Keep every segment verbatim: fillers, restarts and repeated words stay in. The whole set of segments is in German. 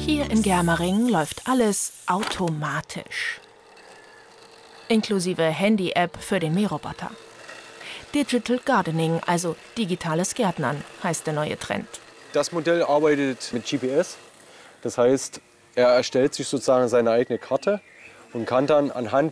Hier in Germering läuft alles automatisch. Inklusive Handy-App für den Mähroboter. Digital Gardening, also digitales Gärtnern, heißt der neue Trend. Das Modell arbeitet mit G P S. Das heißt, er erstellt sich sozusagen seine eigene Karte und kann dann anhand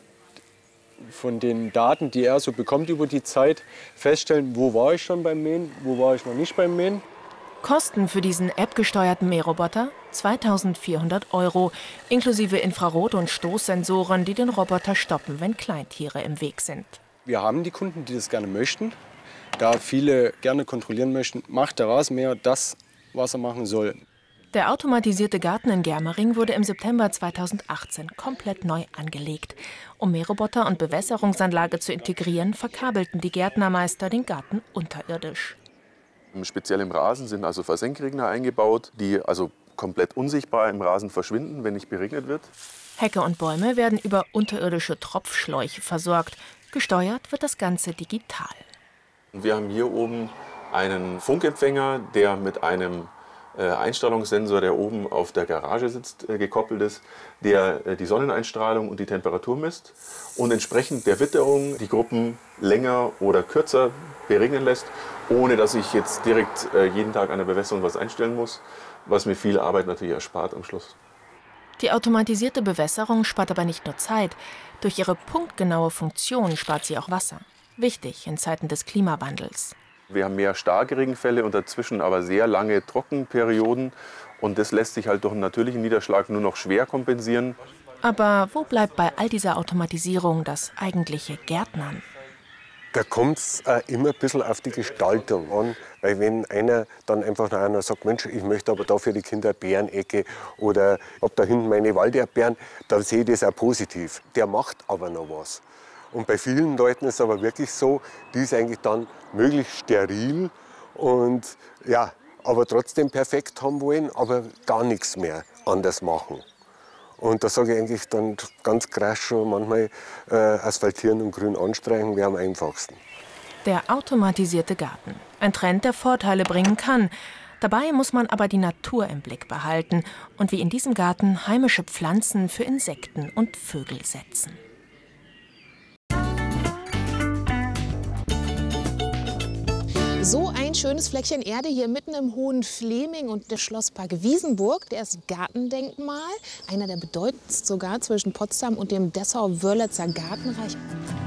von den Daten, die er so bekommt über die Zeit, feststellen, wo war ich schon beim Mähen, wo war ich noch nicht beim Mähen. Kosten für diesen App-gesteuerten Mähroboter zweitausendvierhundert Euro, inklusive Infrarot- und Stoßsensoren, die den Roboter stoppen, wenn Kleintiere im Weg sind. Wir haben die Kunden, die das gerne möchten. Da viele gerne kontrollieren möchten, macht der Rasenmäher das, was er machen soll. Der automatisierte Garten in Germering wurde im September zweitausendachtzehn komplett neu angelegt. Um Mähroboter und Bewässerungsanlage zu integrieren, verkabelten die Gärtnermeister den Garten unterirdisch. Speziell im Rasen sind also Versenkregner eingebaut, die also komplett unsichtbar im Rasen verschwinden, wenn nicht beregnet wird. Hecke und Bäume werden über unterirdische Tropfschläuche versorgt. Gesteuert wird das Ganze digital. Wir haben hier oben einen Funkempfänger, der mit einem Einstrahlungssensor, der oben auf der Garage sitzt, gekoppelt ist, der die Sonneneinstrahlung und die Temperatur misst und entsprechend der Witterung die Gruppen länger oder kürzer beregnen lässt, ohne dass ich jetzt direkt jeden Tag an der Bewässerung was einstellen muss, was mir viel Arbeit natürlich erspart am Schluss. Die automatisierte Bewässerung spart aber nicht nur Zeit. Durch ihre punktgenaue Funktion spart sie auch Wasser. Wichtig in Zeiten des Klimawandels. Wir haben mehr starke Regenfälle und dazwischen aber sehr lange Trockenperioden. Und das lässt sich halt durch einen natürlichen Niederschlag nur noch schwer kompensieren. Aber wo bleibt bei all dieser Automatisierung das eigentliche Gärtnern? Da kommt es immer ein bisschen auf die Gestaltung an. Weil wenn einer dann einfach noch einer sagt, Mensch, ich möchte aber da für die Kinder eine Bärenecke oder habe da hinten meine Walderdbeeren, dann sehe ich das auch positiv. Der macht aber noch was. Und bei vielen Leuten ist es aber wirklich so, die ist eigentlich dann möglichst steril und ja, aber trotzdem perfekt haben wollen, aber gar nichts mehr anders machen. Und da sage ich eigentlich dann ganz krass schon manchmal, äh, asphaltieren und grün anstreichen wäre am einfachsten. Der automatisierte Garten. Ein Trend, der Vorteile bringen kann. Dabei muss man aber die Natur im Blick behalten und wie in diesem Garten heimische Pflanzen für Insekten und Vögel setzen. So ein schönes Fleckchen Erde hier mitten im Hohen Fleming und der Schlosspark Wiesenburg. Der ist Gartendenkmal, einer der bedeutendsten sogar zwischen Potsdam und dem Dessau-Wörlitzer Gartenreich.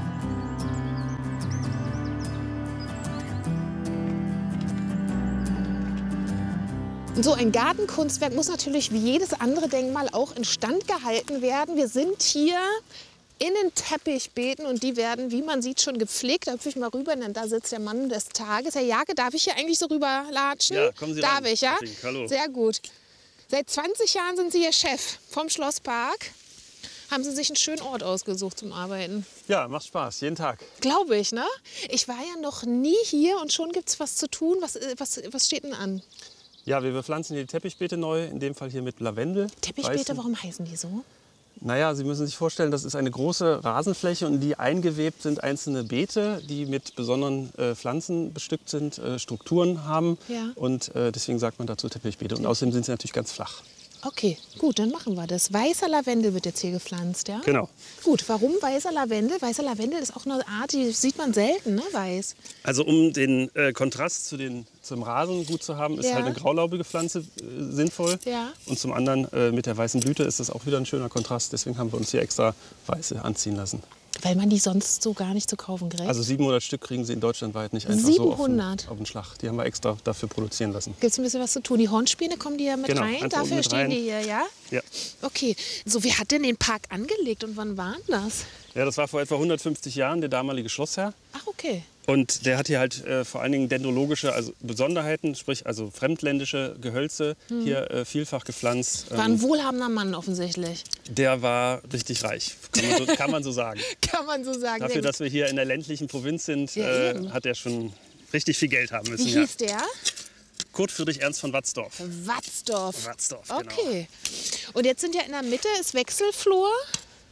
Und so ein Gartenkunstwerk muss natürlich wie jedes andere Denkmal auch instand gehalten werden. Wir sind hier in den Teppichbeeten und die werden, wie man sieht, schon gepflegt. Da hüpfe ich mal rüber, denn da sitzt der Mann des Tages. Herr Jake, darf ich hier eigentlich so rüberlatschen? Ja, kommen Sie Darf ran. ich, ja? Hallo. Sehr gut. Seit zwanzig Jahren sind Sie hier Chef vom Schlosspark. Haben Sie sich einen schönen Ort ausgesucht zum Arbeiten? Ja, macht Spaß, jeden Tag. Glaube ich, ne? Ich war ja noch nie hier und schon gibt es was zu tun. Was, was, was steht denn an? Ja, wir bepflanzen hier die Teppichbeete neu, in dem Fall hier mit Lavendel. Teppichbeete, Weißen. warum heißen die so? Naja, Sie müssen sich vorstellen, das ist eine große Rasenfläche und in die eingewebt sind einzelne Beete, die mit besonderen äh, Pflanzen bestückt sind, äh, Strukturen haben. Ja. Und äh, deswegen sagt man dazu Teppichbeete. Und außerdem sind sie natürlich ganz flach. Okay, gut, dann machen wir das. Weißer Lavendel wird jetzt hier gepflanzt, ja? Genau. Gut, warum weißer Lavendel? Weißer Lavendel ist auch eine Art, die sieht man selten, ne? Weiß. Also um den äh, Kontrast zu den, zum Rasen gut zu haben, ist Ja. halt eine graulaubige Pflanze äh, sinnvoll. Ja. Und zum anderen äh, mit der weißen Blüte ist das auch wieder ein schöner Kontrast. Deswegen haben wir uns hier extra weiße anziehen lassen. Weil man die sonst so gar nicht zu kaufen kriegt. Also siebenhundert Stück kriegen sie in Deutschland weit nicht einfach so auf den, siebenhundert? auf den Schlag. Die haben wir extra dafür produzieren lassen. Gibt es ein bisschen was zu tun? Die Hornspäne, kommen die ja mit Genau, rein? einfach Dafür mit stehen rein. die hier, ja? Ja. Okay, so wer hat denn den Park angelegt und wann war denn das? Ja, das war vor etwa hundertfünfzig Jahren der damalige Schlossherr. Ach, okay. Und der hat hier halt äh, vor allen Dingen dendrologische also Besonderheiten, sprich also fremdländische Gehölze Hm. hier äh, vielfach gepflanzt. War ein wohlhabender Mann offensichtlich. Der war richtig reich, kann man so, kann man so sagen. Kann man so sagen. Dafür, Sehr gut. dass wir hier in der ländlichen Provinz sind, Ja, äh, eben. hat er schon richtig viel Geld haben müssen. Wie ja. hieß der? Kurt Friedrich Ernst von Watzdorf. Watzdorf. Watzdorf, genau. Okay. Und jetzt sind ja in der Mitte ist Wechselflur.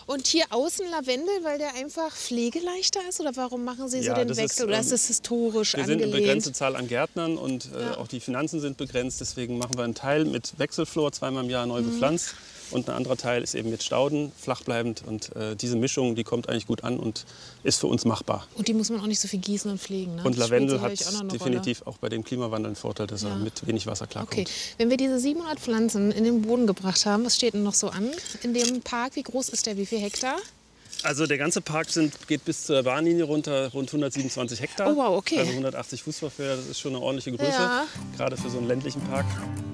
Und hier außen Lavendel, weil der einfach pflegeleichter ist? Oder warum machen Sie so Ja, den das Wechsel? ist, Oder ähm, ist es historisch Wir sind eine angelehnt? begrenzte Zahl an Gärtnern und äh, Ja. auch die Finanzen sind begrenzt. Deswegen machen wir einen Teil mit Wechselflor, zweimal im Jahr neu Mhm. bepflanzt. Und ein anderer Teil ist eben mit Stauden, flachbleibend. Und äh, diese Mischung, die kommt eigentlich gut an und ist für uns machbar. Und die muss man auch nicht so viel gießen und pflegen. Ne? Und Das spielt Lavendel hat sicherlich auch noch eine definitiv auch bei dem Klimawandel einen Vorteil, dass Ja. er mit wenig Wasser klarkommt. Okay, wenn wir diese siebenhundert Pflanzen in den Boden gebracht haben, was steht denn noch so an in dem Park? Wie groß ist der? Wie viel Hektar? Also der ganze Park sind, geht bis zur Bahnlinie runter, rund hundertsiebenundzwanzig Hektar. Oh wow, okay. Also hundertachtzig Fußballfelder, das ist schon eine ordentliche Größe, Ja. gerade für so einen ländlichen Park.